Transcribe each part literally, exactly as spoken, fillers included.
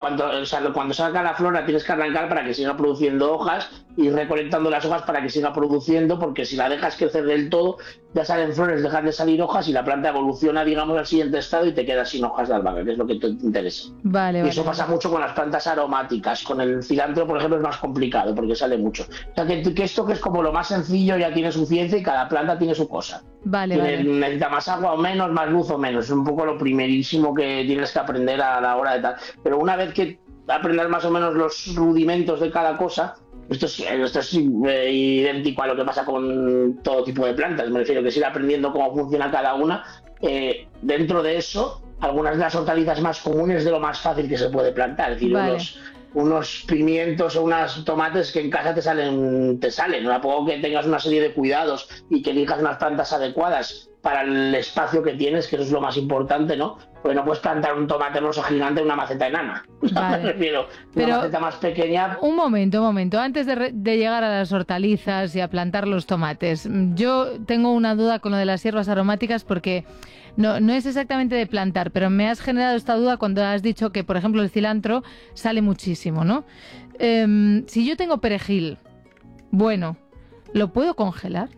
cuando, o sea, cuando saca la flor la tienes que arrancar para que siga produciendo hojas y recolectando las hojas para que siga produciendo, porque si la dejas crecer del todo, ya salen flores, dejan de salir hojas y la planta evoluciona, digamos, al siguiente estado y te quedas sin hojas de albahaca, que es lo que te interesa. Vale, y vale, eso vale. pasa mucho con las plantas aromáticas. Con el cilantro, por ejemplo, es más complicado porque sale mucho. O sea, que, que esto que es como lo más sencillo ya tiene su ciencia y cada planta tiene su cosa. Vale, Tiene, vale. necesita más agua o menos, más luz o menos. Es un poco lo primerísimo que tienes que aprender a la hora de tal. Pero una vez que aprendas más o menos los rudimentos de cada cosa, esto es, esto es eh, idéntico a lo que pasa con todo tipo de plantas. Me refiero que es ir aprendiendo cómo funciona cada una. Eh, dentro de eso, algunas de las hortalizas más comunes de lo más fácil que se puede plantar. Es decir, Vale. unos, unos pimientos o unos tomates que en casa te salen, te salen. A poco que tengas una serie de cuidados y que elijas unas plantas adecuadas para el espacio que tienes, que eso es lo más importante, ¿no? Porque no puedes plantar un tomate roso gigante en una maceta enana. Vale. Me refiero, Pero- una maceta más pequeña. Un momento, un momento. Antes de, re- de llegar a las hortalizas y a plantar los tomates, yo tengo una duda con lo de las hierbas aromáticas porque no, no es exactamente de plantar, pero me has generado esta duda cuando has dicho que, por ejemplo, el cilantro sale muchísimo, ¿no? Em, si yo tengo perejil, bueno, ¿lo puedo congelar?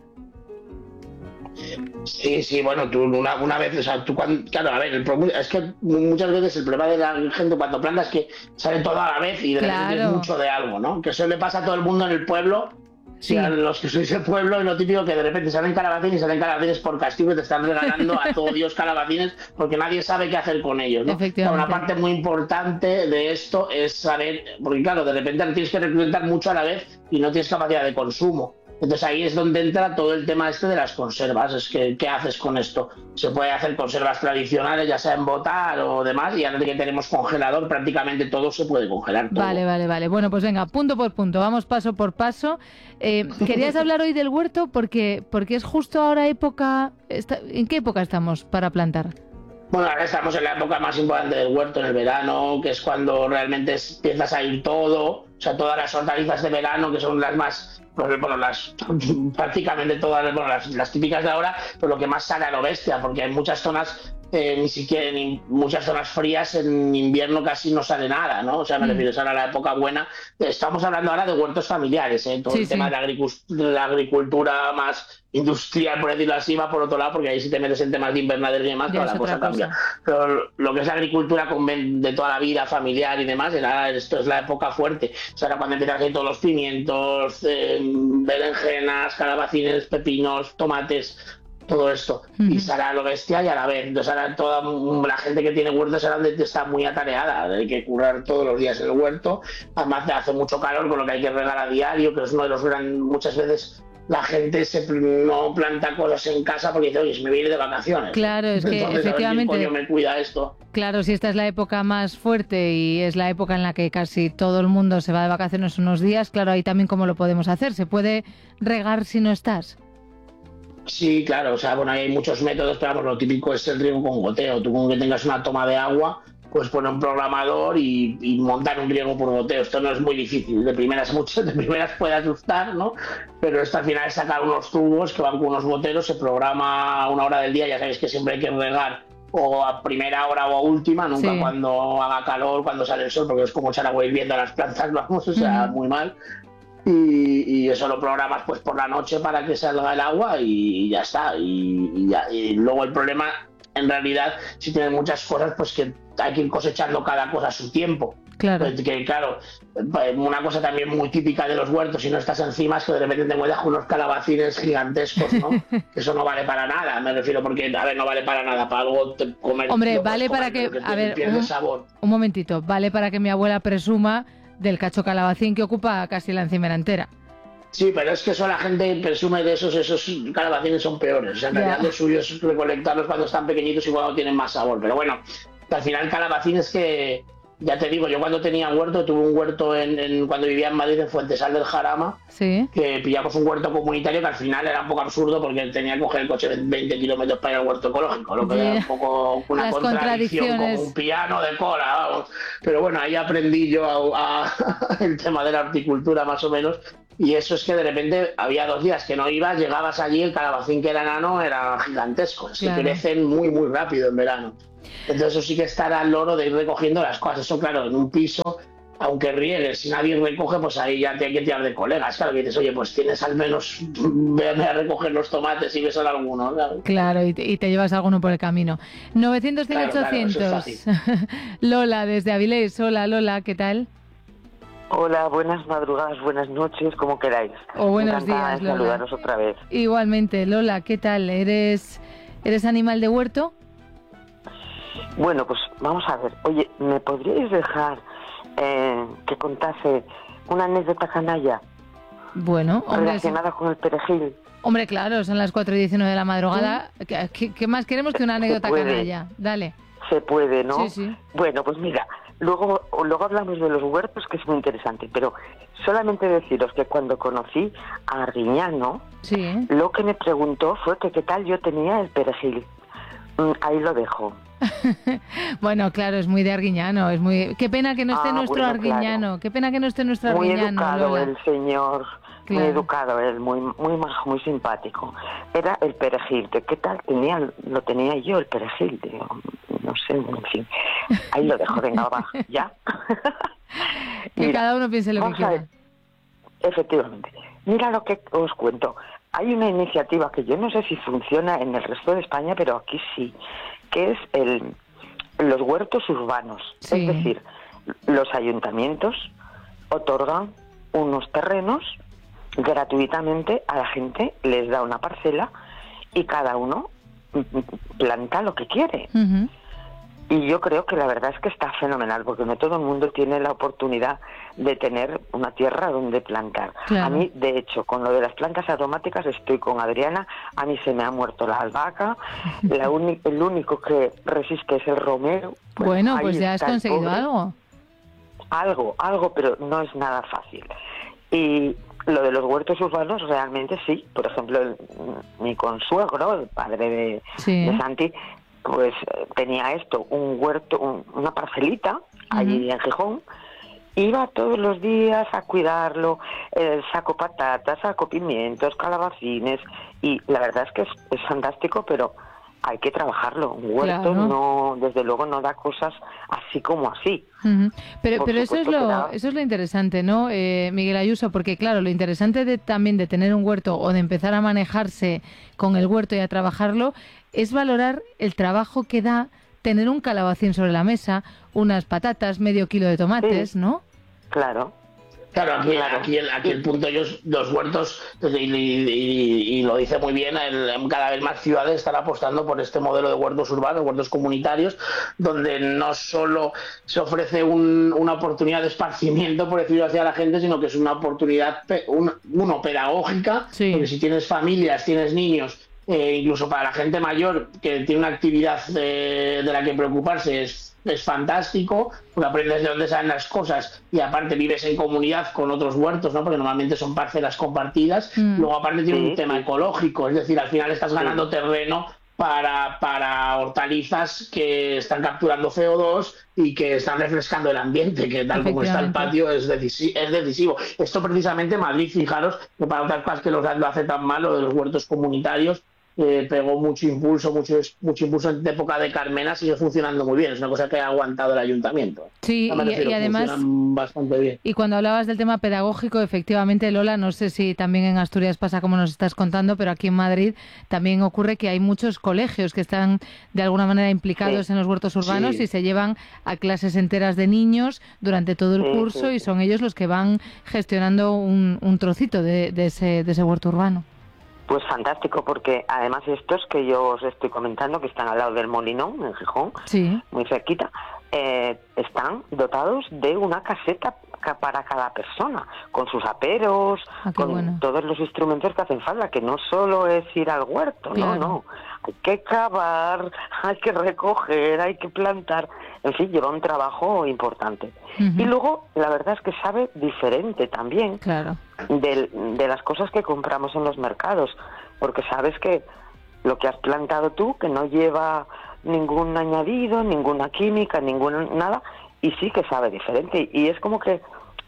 Sí, sí, bueno, tú una, una vez, o sea, tú cuando, claro, a ver, el problema es que muchas veces el problema de la gente cuando planta es que sale todo a la vez y de repente Claro. es mucho de algo, ¿no? Que eso le pasa a todo el mundo en el pueblo, Sí. sí. A los que sois del pueblo, es lo típico que de repente salen calabacines y salen calabacines por castigo y te están regalando a todo Dios calabacines porque nadie sabe qué hacer con ellos, ¿no? Efectivamente. Una parte muy importante de esto es saber, porque claro, de repente tienes que reclutar mucho a la vez y no tienes capacidad de consumo. Entonces ahí es donde entra todo el tema este de las conservas. Es que, ¿qué haces con esto? Se puede hacer conservas tradicionales, ya sea en botar o demás, y ahora que tenemos congelador, prácticamente todo se puede congelar. Todo. Vale, vale, vale. Bueno, pues venga, punto por punto, vamos paso por paso. Eh, querías hablar hoy del huerto porque, porque es justo ahora época... Está, ¿en qué época estamos para plantar? Bueno, ahora estamos en la época más importante del huerto, en el verano, que es cuando realmente es- empiezas a ir todo, o sea, todas las hortalizas de verano, que son las más, pues, bueno, las prácticamente todas, bueno, las, las típicas de ahora, pero lo que más sale a lo bestia, porque hay muchas zonas, eh, ni siquiera, en muchas zonas frías, en invierno casi no sale nada, ¿no? O sea, me Mm. refiero, es ahora la época buena. Estamos hablando ahora de huertos familiares, ¿eh? Todo Sí, el tema sí. de la, agricu- de la agricultura más industrial, por decirlo así, va por otro lado, porque ahí si te metes en temas de invernadero y demás, Ya toda es la cosa otra cambia. cosa. Pero lo que es la agricultura conven- de toda la vida, familiar y demás, era, esto es la época fuerte. O sea, era cuando empiezan a hacer todos los pimientos, eh, berenjenas, calabacines, pepinos, tomates, todo esto. Ujú. Y sale a lo bestia y a la vez. Entonces ahora toda la gente que tiene huertos ahora está muy atareada. Hay que curar todos los días el huerto. Además hace mucho calor, con lo que hay que regar a diario, que es uno de los grandes... Muchas veces la gente se no planta cosas en casa porque dice, oye, si me voy a ir de vacaciones. Claro, es que Entonces, efectivamente- a ver quién coño me cuida esto. Claro, si esta es la época más fuerte y es la época en la que casi todo el mundo se va de vacaciones unos días, claro, ahí también cómo lo podemos hacer. ¿Se puede regar si no estás? Sí, claro, o sea, bueno, hay muchos métodos, pero vamos, lo típico es el riego con goteo. Tú con que tengas una toma de agua, pues poner un programador y, y montar un riego por goteo. Esto no es muy difícil, de primeras muchas, de primeras puede asustar, ¿no? Pero esto al final es sacar unos tubos que van con unos goteros, se programa a una hora del día, ya sabéis que siempre hay que regar o a primera hora o a última, nunca Sí. cuando haga calor, cuando sale el sol, porque es como echar agua hirviendo a las plantas, vamos, o sea, Ujú. muy mal. Y, y eso lo programas pues por la noche para que salga el agua y ya está. Y, y ya. Y luego el problema, en realidad, si tienes muchas cosas, pues que hay que ir cosechando cada cosa a su tiempo. Claro. Pues que claro, una cosa también muy típica de los huertos, si no estás encima, es que de repente te encuentras con unos calabacines gigantescos, ¿no? Eso no vale para nada, me refiero, porque, a ver, no vale para nada, para algo te comer. Hombre, lo puedes vale para comer, que... pero A ver, pierde un, sabor. un momentito. Vale para que mi abuela presuma del cacho calabacín que ocupa casi la encimera entera. Sí, pero es que eso la gente presume de esos, esos calabacines son peores. O sea, en Ya. realidad lo suyo es recolectarlos cuando están pequeñitos y cuando tienen más sabor. Pero bueno, al final calabacines que, ya te digo, yo cuando tenía huerto, tuve un huerto en, en cuando vivía en Madrid, en Fuentesal del Jarama, Sí. que pillamos un huerto comunitario que al final era un poco absurdo porque tenía que coger el coche veinte kilómetros para ir al huerto ecológico, lo que Yeah. era un poco una Las contradicción, contradicciones. como un piano de cola, vamos. Pero bueno, ahí aprendí yo a, a- el tema de la horticultura más o menos y eso es que de repente había dos días que no ibas, llegabas allí, el calabacín que era enano era gigantesco, es Claro. que crecen muy muy rápido en verano. Entonces eso sí que estará al loro de ir recogiendo las cosas. Eso claro, en un piso, aunque riegues, si nadie recoge, pues ahí ya te hay que tirar de colegas. Claro, que dices, oye, pues tienes al menos, véame a recoger los tomates y ves a alguno. Claro, Claro, y te, y te llevas alguno por el camino. novecientos, cien, claro, claro, eso es ochocientos. fácil. Lola, desde Avilés. Hola, Lola, ¿qué tal? Hola, buenas madrugadas, buenas noches, como queráis. O buenos Encantada días, de Lola. saludaros otra vez. Igualmente, Lola, ¿qué tal? ¿Eres, eres animal de huerto? Bueno, pues vamos a ver. Oye, ¿me podríais dejar eh, que contase una anécdota canalla Bueno, hombre, sí. relacionada con el perejil? Hombre, claro, son las cuatro y diecinueve de la madrugada. ¿Qué, qué- qué más queremos que una anécdota puede. canalla? Dale. Se puede, ¿no? Sí, sí. Bueno, pues mira, luego, luego hablamos de los huertos, que es muy interesante, pero solamente deciros que cuando conocí a Arguiñano, Sí, ¿eh? lo que me preguntó fue que qué tal yo tenía el perejil. Mm, Ahí lo dejo. Bueno, claro, es muy de Arguiñano. Es muy... Qué pena que no esté Ah, nuestro bueno, Arguiñano. claro. Qué pena que no esté nuestro Muy Arguiñano, educado Lola. el señor, Claro. muy educado él, muy muy majo, muy simpático. Era el perejil, que qué tal tenía, lo tenía yo el perejil, digo, no sé, en fin. Ahí lo dejo, venga, va, ya. Que Mira, cada uno piense lo que vamos a quiera. ver, efectivamente. Mira lo que os cuento. Hay una iniciativa que yo no sé si funciona en el resto de España, pero aquí sí, que es el los huertos urbanos. Sí. Es decir, los ayuntamientos otorgan unos terrenos gratuitamente a la gente, les da una parcela y cada uno mm, mm, planta lo que quiere. Ujú. Y yo creo que la verdad es que está fenomenal, porque no todo el mundo tiene la oportunidad de tener una tierra donde plantar. Claro. A mí, de hecho, con lo de las plantas aromáticas estoy con Adriana, a mí se me ha muerto la albahaca, la uni- el único que resiste es el romero. Pues Bueno, ahí pues ya has está el conseguido pobre. algo. Algo, algo, pero no es nada fácil. Y lo de los huertos urbanos realmente sí. Por ejemplo, el- mi consuegro, el padre de, Sí. de Santi, pues eh, tenía esto, un huerto, un- una parcelita allí en Gijón. Iba todos los días a cuidarlo, eh, saco patatas, saco pimientos, calabacines, y la verdad es que es, es fantástico, pero hay que trabajarlo. Un huerto Claro. no, desde luego no da cosas así como así. Ujú. Pero, Por pero eso es supuesto que lo, da- eso es lo interesante, ¿no, eh, Miguel Ayuso? Porque claro, lo interesante de, también de tener un huerto o de empezar a manejarse con el huerto y a trabajarlo es valorar el trabajo que da tener un calabacín sobre la mesa, unas patatas, medio kilo de tomates, Sí. ¿no? Claro. Claro, aquí, Claro. aquí, el, aquí el punto, ellos, los huertos, y, y- y- y lo dice muy bien, el- cada vez más ciudades están apostando por este modelo de huertos urbanos, huertos comunitarios, donde no solo se ofrece un- una oportunidad de esparcimiento, por decirlo así, a la gente, sino que es una oportunidad, pe- un- uno, pedagógica, Sí. porque si tienes familias, tienes niños, eh, incluso para la gente mayor que tiene una actividad eh, de la que preocuparse, es es fantástico, porque aprendes de dónde salen las cosas y aparte vives en comunidad con otros huertos, ¿no? Porque normalmente son parcelas compartidas. Mm. Luego aparte tiene Sí, un tema sí. ecológico, es decir, al final estás Sí. ganando terreno para, para hortalizas que están capturando C O dos y que están refrescando el ambiente, que tal como está el Efectivamente. patio es, decisi- es decisivo. Esto precisamente Madrid, fijaros, que para otras cosas que los lo hace tan mal, lo de los huertos comunitarios, eh, pegó mucho impulso, mucho, mucho impulso en época de Carmena, sigue funcionando muy bien, es una cosa que ha aguantado el ayuntamiento. Sí, No me y, refiero, y además... funcionan bastante bien. Y cuando hablabas del tema pedagógico, efectivamente, Lola, no sé si también en Asturias pasa como nos estás contando, pero aquí en Madrid también ocurre que hay muchos colegios que están de alguna manera implicados Sí. en los huertos urbanos Sí. y se llevan a clases enteras de niños durante todo el Sí, curso sí, y sí. son ellos los que van gestionando un, un trocito de, de ese, de ese huerto urbano. Pues fantástico, porque además estos que yo os estoy comentando, que están al lado del Molinón, en Gijón, Sí, muy cerquita, eh, están dotados de una caseta ca- para cada persona, con sus aperos, Ah, qué con bueno. todos los instrumentos que hacen falta, que no solo es ir al huerto, Claro. no, no, hay que cavar, hay que recoger, hay que plantar, en fin, lleva un trabajo importante. Ujú. Y luego, la verdad es que sabe diferente también claro. del- de las cosas que compramos en los mercados, porque sabes que lo que has plantado tú, que no lleva ningún añadido, ninguna química, ninguna nada, y sí que sabe diferente. Y es como que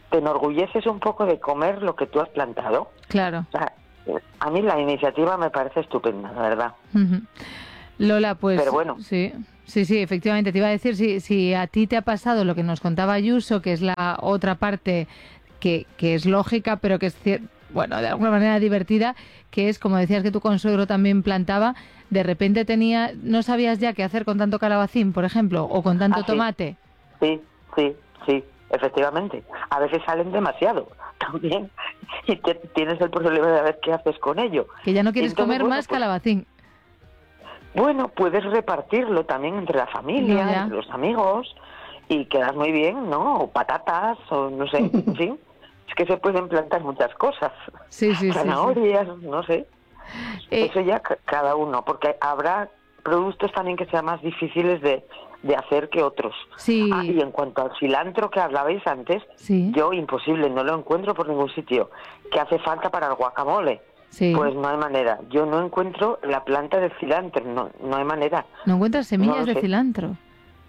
te enorgulleces un poco de comer lo que tú has plantado. Claro. O sea, a mí la iniciativa me parece estupenda, la verdad. Uh-huh. Lola, pues Pero bueno. sí, sí, sí, efectivamente. Te iba a decir, si, si a ti te ha pasado lo que nos contaba Ayuso, que es la otra parte que, que es lógica, pero que es, bueno, de alguna manera divertida, que es, como decías que tu consuegro también plantaba, de repente tenía, no sabías ya qué hacer con tanto calabacín, por ejemplo, o con tanto Ah, sí. tomate. Sí, sí, sí, efectivamente. A veces salen demasiado también y te, tienes el problema de ver qué haces con ello. Que ya no quieres Entonces, comer bueno, más pues, calabacín. Bueno, puedes repartirlo también entre la familia, No, ya. entre los amigos, y quedas muy bien, ¿no? O patatas, o no sé, en fin. Es que se pueden plantar muchas cosas. Sí, sí, sí, Zanahorias, sí. no sé. Eh, Eso ya c- cada uno, porque habrá productos también que sean más difíciles de, de hacer que otros. Sí. Ah, y en cuanto al cilantro que hablabais antes, Sí. yo imposible, no lo encuentro por ningún sitio. ¿Qué hace falta para el guacamole? Sí. Pues no hay manera. Yo no encuentro la planta de cilantro, no, no hay manera. ¿No encuentras semillas No lo de sé. cilantro?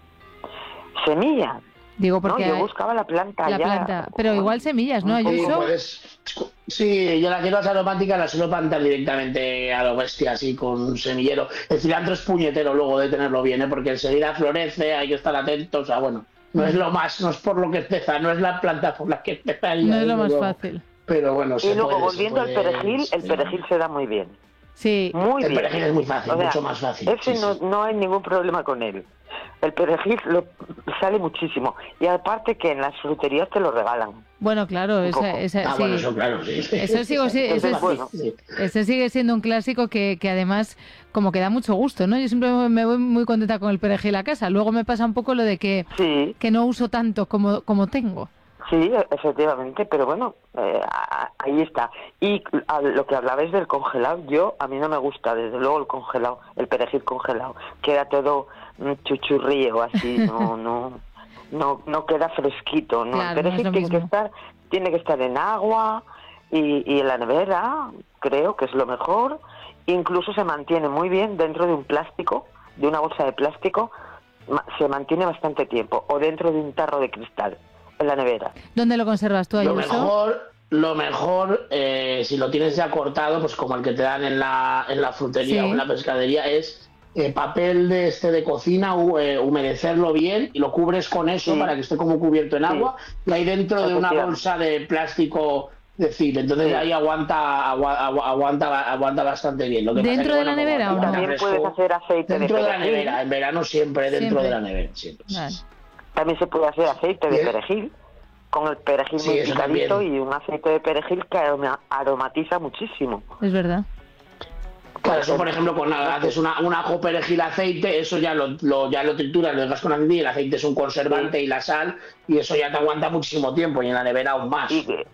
Semilla. Digo, No, porque yo hay- buscaba la planta la ya. planta, pero bueno, igual semillas, ¿no, un poco. Sí, Ayuso? puedes. Sí, yo las hierbas aromáticas las suelo plantar directamente a lo bestia, así con un semillero. El cilantro es puñetero luego de tenerlo bien, ¿eh? Porque enseguida florece, hay que estar atentos. O sea, bueno, no es lo más, no es por lo que empieza, no es la planta por la que empezaría. No es lo desde más luego. fácil. Pero bueno, Y se luego, puede, se volviendo al puede- perejil, el sí. perejil se da muy bien. Sí. Muy El bien. perejil es muy fácil, O sea, mucho más fácil. Ese sí, no, sí. no hay ningún problema con él. El perejil lo, sale muchísimo. Y aparte que en las fruterías te lo regalan. Bueno, claro, Un esa, poco. esa, Ah, sí. bueno, eso claro, sí. Eso sigo, sí, Entonces, eso es- bueno. Sí. ese sigue siendo un clásico que, que además como que da mucho gusto, ¿no? Yo siempre me voy muy contenta con el perejil a casa. Luego me pasa un poco lo de que, Sí, que no uso tanto como, como tengo. sí, efectivamente, pero bueno, eh, a- ahí está. Y a lo que hablabais del congelado, yo, a mí no me gusta, desde luego, el congelado, el perejil congelado. Queda todo mm, chuchurrío, así, no, no, no, no queda fresquito, ¿no? Claro, El no es perejil lo tiene que mismo. estar, tiene que estar en agua y, y en la nevera, creo que es lo mejor. Incluso se mantiene muy bien dentro de un plástico, de una bolsa de plástico, ma- se mantiene bastante tiempo, o dentro de un tarro de cristal, en la nevera. ¿Dónde lo conservas tú, Lo Ayuso? mejor, lo mejor eh, si lo tienes ya cortado, pues como el que te dan en la, en la frutería Sí. o en la pescadería, es eh, papel de este de cocina, hu- eh, humedecerlo bien y lo cubres con eso Sí. para que esté como cubierto en Sí. agua y ahí dentro de una Efectivamente. bolsa de plástico de film. Entonces Sí. ahí aguanta, agua- agua- aguanta, aguanta bastante bien. Lo que pasa ¿Dentro que, de la bueno, como nevera aquí o está no? También fresco, puedes hacer aceite dentro de de la perejil. nevera, en verano siempre dentro Siempre. de la nevera. Siempre. Vale. También se puede hacer aceite de Bien. perejil, con el perejil Sí, muy eso picadito también. y un aceite de perejil que aroma- aromatiza muchísimo. Es verdad. Claro, eso por ejemplo, con haces una, un ajo, perejil, aceite, eso ya lo, lo- ya lo trituras, lo dejas con aceite y el aceite es un conservante Sí. y la sal, y eso ya te aguanta muchísimo tiempo y en la nevera aún más. Y, eh,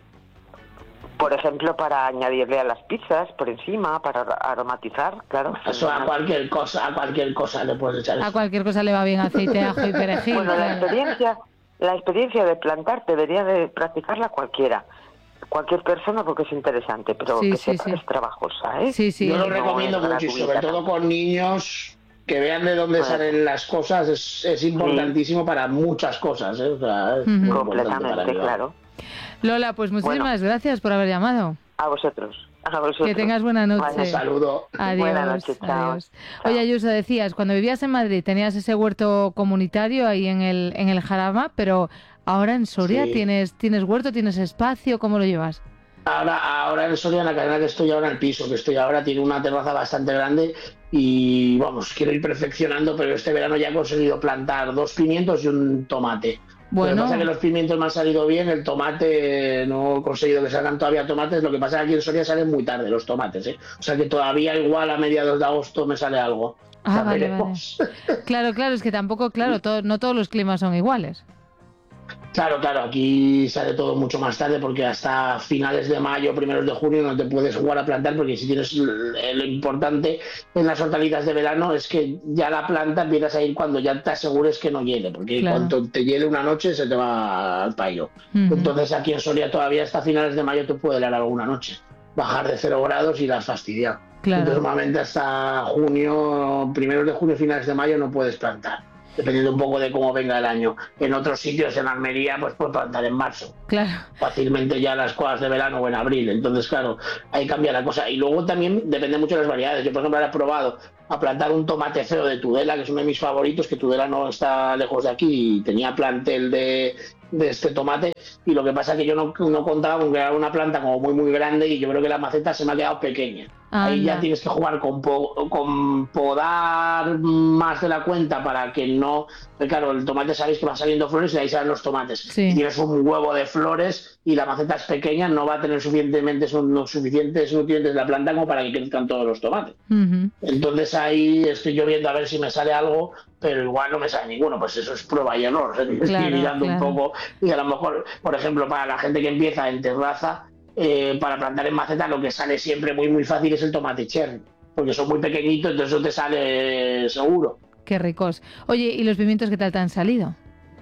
por ejemplo, para añadirle a las pizzas por encima, para aromatizar, claro. Eso a fenomenal. cualquier cosa, a cualquier cosa le puedes echar A eso. cualquier cosa le va bien aceite, ajo y perejil. Bueno, la claro. experiencia, la experiencia de plantar debería de practicarla cualquiera, cualquier persona porque es interesante, pero Sí, que sí, sepa sí. que es trabajosa, ¿eh? Sí, sí. Yo lo no recomiendo es mucho y sobre gratuita. todo con niños que vean de dónde Bueno. salen las cosas, es, es importantísimo para muchas cosas, ¿eh? O sea, es Ujú. muy importante para Completamente, ayudar. claro. Lola, pues muchísimas gracias por haber llamado. A vosotros. A vosotros. Que tengas buena noche. Vale. Un saludo. Adiós. Buenas noches, chao. Adiós. Chao. Oye, Ayuso, decías, cuando vivías en Madrid tenías ese huerto comunitario ahí en el, en el Jarama, pero ahora en Soria Sí. tienes, tienes huerto, tienes espacio, ¿cómo lo llevas? Ahora, ahora en Soria, en la cadena que estoy ahora, el piso que estoy ahora, tiene una terraza bastante grande y, vamos, quiero ir perfeccionando, pero este verano ya he conseguido plantar dos pimientos y un tomate. Lo que Bueno, pasa es que los pimientos me han salido bien, el tomate no he conseguido que salgan todavía tomates, lo que pasa es que aquí en Soria salen muy tarde los tomates, ¿eh? O sea que todavía igual a mediados de agosto me sale algo. ah, O sea, vale, veremos. vale. Claro, claro, es que tampoco, claro, to- no todos los climas son iguales. Claro, claro, aquí sale todo mucho más tarde porque hasta finales de mayo, primeros de junio no te puedes jugar a plantar porque si tienes l- lo importante en las hortalizas de verano es que ya la planta empiezas a ir cuando ya te asegures que no hiele, porque Claro. cuando te hiele una noche se te va al payo. Ujú. Entonces aquí en Soria todavía hasta finales de mayo te puede helar alguna noche, bajar de cero grados y las fastidiar. Claro. Entonces, normalmente hasta junio, primeros de junio, finales de mayo no puedes plantar. dependiendo un poco de cómo venga el año. En otros sitios, en Almería, pues puedes plantar en marzo. Claro. Fácilmente ya las cosas de verano o en abril. Entonces, claro, ahí cambia la cosa. Y luego también depende mucho de las variedades. Yo, por ejemplo, ahora he probado a plantar un tomate feo de Tudela, que es uno de mis favoritos, que Tudela no está lejos de aquí y tenía plantel de, de este tomate, y lo que pasa es que yo no, no contaba con que era una planta como muy muy grande y yo creo que la maceta se me ha quedado pequeña. Anda. Ahí ya tienes que jugar con, po, con podar más de la cuenta para que no... Claro, el tomate sabéis que va saliendo flores y ahí salen los tomates. Sí. Si tienes un huevo de flores y la maceta es pequeña, no va a tener suficientemente, no, suficientes nutrientes la planta como para que crezcan todos los tomates. Uh-huh. Entonces ahí estoy yo viendo a ver si me sale algo, pero igual no me sale ninguno. Pues eso es prueba y error. Estoy Claro, mirando claro. un poco y a lo mejor, por ejemplo, para la gente que empieza en terraza, eh, para plantar en maceta lo que sale siempre muy muy fácil es el tomate cherry, porque son muy pequeñitos, entonces eso te sale seguro. Qué ricos. Oye, ¿y los pimientos qué tal te han salido?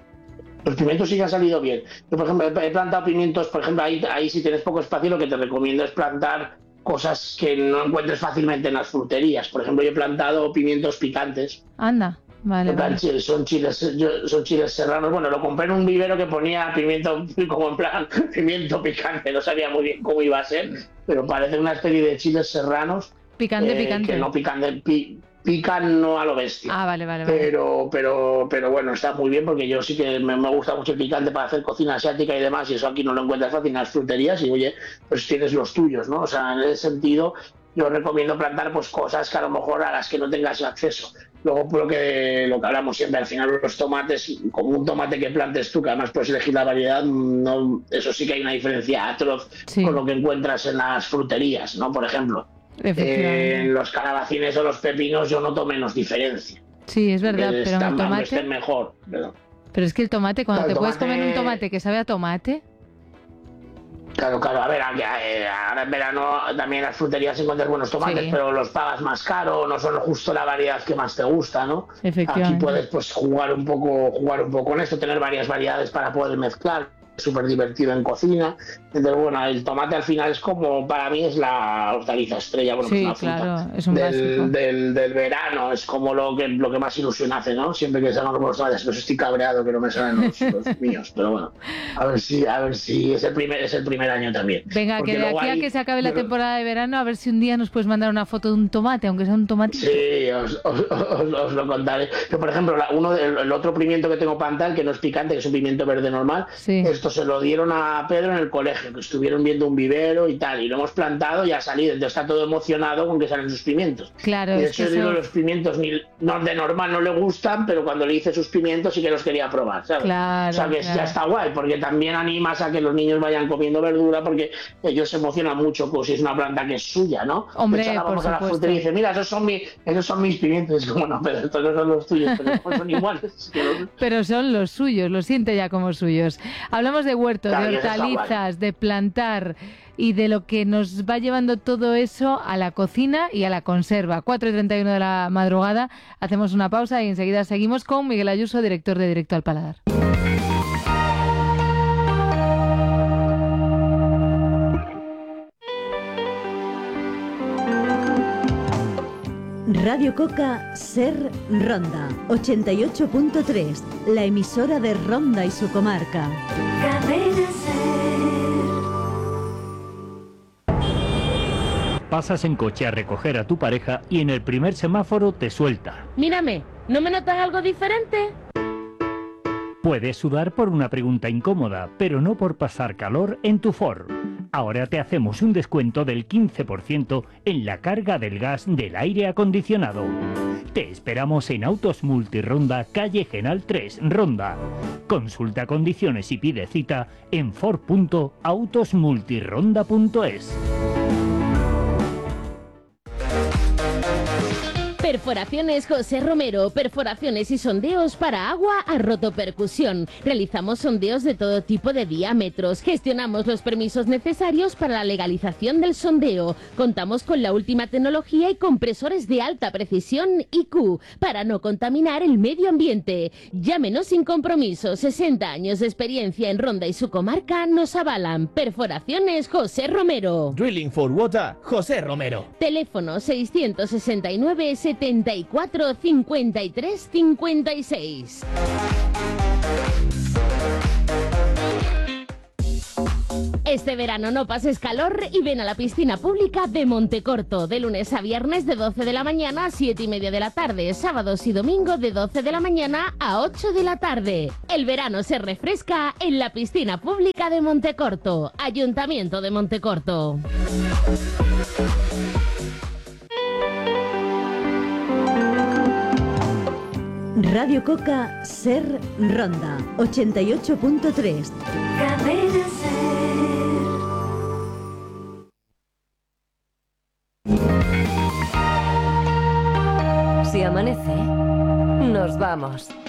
Los pimientos sí que han salido bien. Yo, por ejemplo, he plantado pimientos, por ejemplo, ahí, ahí si tienes poco espacio, lo que te recomiendo es plantar cosas que no encuentres fácilmente en las fruterías. Por ejemplo, yo he plantado pimientos picantes. Anda, vale, En plan, vale. son chiles, yo- son chiles serranos. Bueno, lo compré en un vivero que ponía pimiento, como en plan, pimiento picante. No sabía muy bien cómo iba a ser, pero parece una especie de chiles serranos. Picante, eh, picante. Que no pican, de, pi- pican no a lo bestia. Ah, vale, vale, vale. Pero, pero, pero bueno, está muy bien porque yo sí que me, me gusta mucho el picante para hacer cocina asiática y demás, y eso aquí no lo encuentras fácil en las fruterías, y oye, pues tienes los tuyos, ¿no? O sea, en ese sentido, yo recomiendo plantar pues cosas que a lo mejor a las que no tengas acceso. Luego, por lo que, lo que hablamos siempre, al final los tomates, como un tomate que plantes tú, que además puedes elegir la variedad, no, eso sí que hay una diferencia atroz Sí. con lo que encuentras en las fruterías, ¿no? Por ejemplo. Efectivamente. En los calabacines o los pepinos yo noto menos diferencia. Sí, es verdad, Que pero en están- el aunque estén tomate... mejor. Pero, Pero es que el tomate, cuando Claro, te el puedes tomate- comer un tomate que sabe a tomate... claro, claro, a ver, a- a- ahora en verano también en las fruterías encuentras buenos tomates, Sí. pero los pagas más caro, no son justo la variedad que más te gusta, ¿no? Aquí Efectivamente. puedes pues jugar un poco, jugar un poco con esto, tener varias variedades para poder mezclar. Súper divertido en cocina. Entonces, bueno, el tomate al final es como, para mí es la hortaliza estrella, bueno, Sí, pues una fruta claro, es un básico. del, del, del verano, es como lo que lo que más ilusión hace, ¿no? Siempre que salgan los tomates, pues estoy cabreado que no me salen los, los míos, pero bueno, a ver si, a ver si es el primer, es el primer año también. Venga, Porque que de luego aquí a hay- que se acabe la yo- temporada de verano, a ver si un día nos puedes mandar una foto de un tomate, aunque sea un tomatito. Sí, os, os, os- os lo contaré. Pero, por ejemplo, la- uno del- el otro pimiento que tengo pantal, que no es picante, que es un pimiento verde normal, Sí. esto se lo dieron a Pedro en el colegio, que estuvieron viendo un vivero y tal, y lo hemos plantado y ha salido. Entonces está todo emocionado con que salen sus pimientos. Claro, Y de es hecho, que yo digo, eso... los pimientos ni, no, de normal no le gustan, pero cuando le hice sus pimientos sí que los quería probar, ¿sabes? Claro, o sea que claro. ya está guay, porque también animas a que los niños vayan comiendo verdura, porque ellos se emocionan mucho con si es una planta que es suya, ¿no? Hombre, De hecho, ahora por vamos a la supuesto. frutería y dice, mira, esos son, mi, esos son mis pimientos. Es como, no, pero estos no son los tuyos, pero después son iguales. Es que los- Pero son los suyos, los siente ya como suyos. Hablamos de huertos, Claro, de y eso está guay. hortalizas, de plantar y de lo que nos va llevando todo eso a la cocina y a la conserva. cuatro y treinta y uno de la madrugada, hacemos una pausa y enseguida seguimos con Miguel Ayuso, director de Directo al Paladar. Radio Coca Ser Ronda ochenta y ocho punto tres, la emisora de Ronda y su comarca. Cadena Ser. Pasas en coche a recoger a tu pareja y en el primer semáforo te suelta. Mírame, ¿no me notas algo diferente? Puedes sudar por una pregunta incómoda, pero no por pasar calor en tu Ford. Ahora te hacemos un descuento del quince por ciento en la carga del gas del aire acondicionado. Te esperamos en Autos Multironda, calle Genal tres, Ronda. Consulta condiciones y pide cita en ford punto autos multironda punto es. Perforaciones José Romero, perforaciones y sondeos para agua a rotopercusión. Realizamos sondeos de todo tipo de diámetros, gestionamos los permisos necesarios para la legalización del sondeo. Contamos con la última tecnología y compresores de alta precisión I Q para no contaminar el medio ambiente. Llámenos sin compromiso, sesenta años de experiencia en Ronda y su comarca nos avalan. Perforaciones José Romero. Drilling for Water, José Romero. Teléfono seiscientos sesenta y nueve, setenta setenta y cuatro, cincuenta y tres, cincuenta y seis. Este verano no pases calor y ven a la piscina pública de Montecorto, de lunes a viernes de doce de la mañana a siete y media de la tarde, sábados y domingo de doce de la mañana a ocho de la tarde. El verano se refresca en la piscina pública de Montecorto, Ayuntamiento de Montecorto. Radio Coca, Ser Ronda, ochenta y ocho punto tres. Cadena Ser. Si amanece, nos vamos.